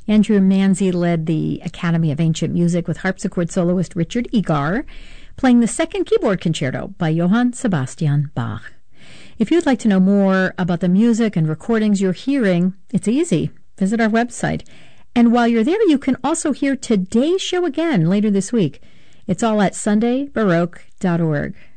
Andrew Manzi led the Academy of Ancient Music with harpsichord soloist Richard Egar, playing the second keyboard concerto by Johann Sebastian Bach. If you'd like to know more about the music and recordings you're hearing, it's easy. Visit our website. And while you're there, you can also hear today's show again later this week. It's all at sundaybaroque.org.